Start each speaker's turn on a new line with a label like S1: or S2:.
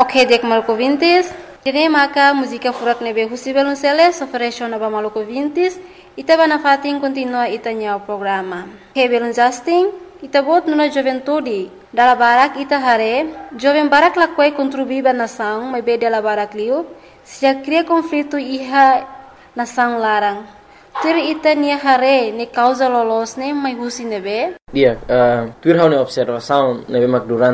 S1: Ok, dek Maluku Vintis. Jadi maka musika furak nebe husi belunsele soferation aba Maluku Vintis. Ita bana fatin continua ita nyau programa. Ok, belun Justin. Ita bot nuna joventudi. Dala barak ita hare. Joven barak lakwai contribuiba nação, mas be dela barak liu. Sejak cria conflito iha nação larang. Tiri ita nia hare ne causa lolos ne mai husi nebe.
S2: Dia, tuir hau ne observação nebe mak durante